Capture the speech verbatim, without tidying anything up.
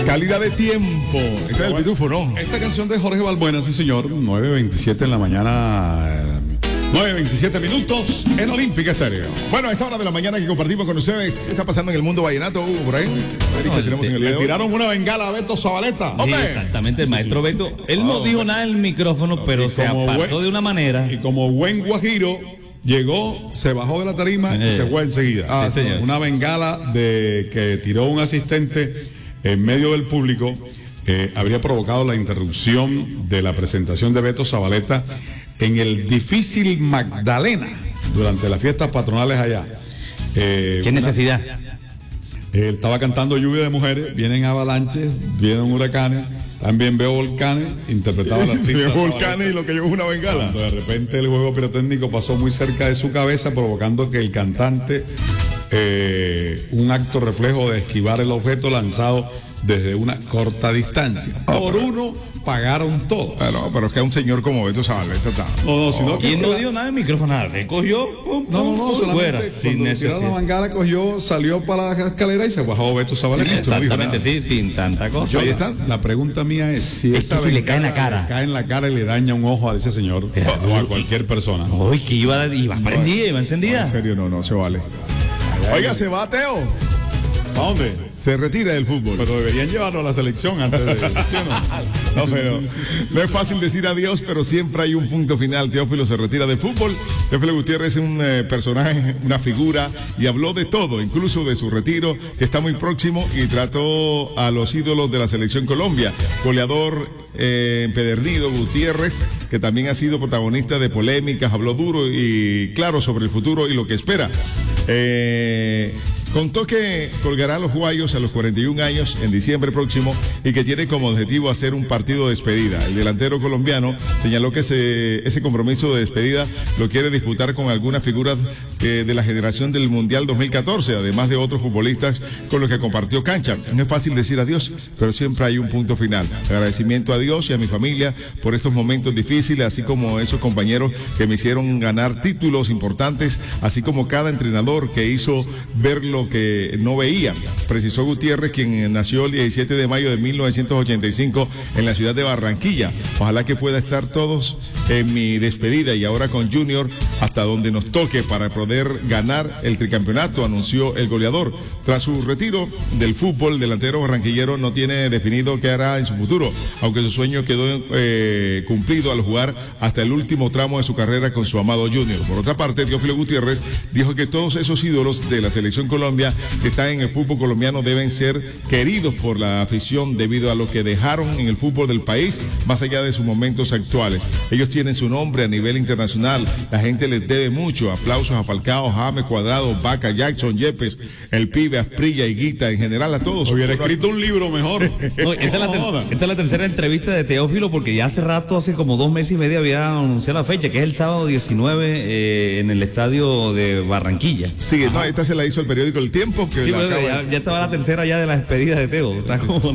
Calidad de tiempo. Este es el pitufo, ¿no? Esta canción de Jorge Balbuena, sí señor. nueve veintisiete en la mañana. nueve veintisiete minutos en Olímpica Estéreo. Bueno, a esta hora de la mañana que compartimos con ustedes, ¿qué está pasando en el mundo vallenato, Hugo, por ahí? No, el, tenemos en el le tiraron una bengala a Beto Zabaleta. Sí, exactamente, el maestro Beto. Él no dijo nada en el micrófono, pero se apartó buen, de una manera. Y como buen guajiro, llegó, se bajó de la tarima eh, y se fue enseguida. Ah, sí, una bengala de que tiró un asistente en medio del público eh, habría provocado la interrupción de la presentación de Beto Zabaleta en el difícil Magdalena durante las fiestas patronales allá. Eh, ¿Qué una, necesidad? Él estaba cantando Lluvia de Mujeres, vienen avalanches, vienen huracanes, también veo volcanes, interpretaba la artista. Veo volcanes y lo que yo es una bengala. Cuando de repente el juego pirotécnico pasó muy cerca de su cabeza, provocando que el cantante, eh, un acto reflejo de esquivar el objeto lanzado desde una corta distancia. Por uno pagaron todo. Pero, pero es que un señor como Beto Zabaleta está. No, no, sino y él no la... dio nada en micrófono, nada. Se cogió. Pum, no, no, no, pum, solamente fuera, sin necesidad. La mangala cogió, salió para la escalera y se bajó Beto Zabaleta. Exactamente, no sí, sin tanta cosa. Ahí está. La pregunta mía es si es esa que si le cae en la cara. Le cae en la cara y le daña un ojo a ese señor o a cualquier persona. Uy, que iba, iba prendida, iba encendida. No, en serio, no, no se vale. Oiga, se va Teo. ¿A dónde? Se retira del fútbol. Pero deberían llevarlo a la selección antes de... ¿sí no? No, pero no es fácil decir adiós, pero siempre hay un punto final. Teófilo se retira del fútbol. Teófilo Gutiérrez es un eh, personaje, una figura, y habló de todo, incluso de su retiro, que está muy próximo, y trató a los ídolos de la selección Colombia. Goleador eh, empedernido, Gutiérrez, que también ha sido protagonista de polémicas, habló duro y claro sobre el futuro y lo que espera. Eh... Contó que colgará los guayos a los cuarenta y un años en diciembre próximo y que tiene como objetivo hacer un partido de despedida. El delantero colombiano señaló que ese, ese compromiso de despedida lo quiere disputar con algunas figuras que, de la generación del Mundial dos mil catorce, además de otros futbolistas con los que compartió cancha. No es fácil decir adiós, pero siempre hay un punto final. Agradecimiento a Dios y a mi familia por estos momentos difíciles, así como esos compañeros que me hicieron ganar títulos importantes, así como cada entrenador que hizo verlo que no veía, precisó Gutiérrez, quien nació el diecisiete de mayo de mil novecientos ochenta y cinco en la ciudad de Barranquilla. Ojalá que pueda estar todos en mi despedida y ahora con Junior hasta donde nos toque para poder ganar el tricampeonato, anunció el goleador. Tras su retiro del fútbol, el delantero barranquillero no tiene definido qué hará en su futuro, aunque su sueño quedó eh, cumplido al jugar hasta el último tramo de su carrera con su amado Junior. Por otra parte, Teófilo Gutiérrez dijo que todos esos ídolos de la selección Colombia que están en el fútbol colombiano deben ser queridos por la afición debido a lo que dejaron en el fútbol del país, más allá de sus momentos actuales. Ellos tienen su nombre a nivel internacional, la gente les debe mucho. Aplausos a Falcao, James, Cuadrado, Vaca, Jackson, Yepes, el Pibe, Asprilla, Higuita, en general a todos. Hubiera escrito un libro mejor. No, esta, es la ter- esta es la tercera entrevista de Teófilo, porque ya hace rato, hace como dos meses y medio, había anunciado la fecha, que es el sábado diecinueve eh, en el estadio de Barranquilla. Sí, no, esta se la hizo el periódico El Tiempo. Que sí, la bueno, acaba... ya, ya estaba la tercera ya de la despedida de Teo. Está como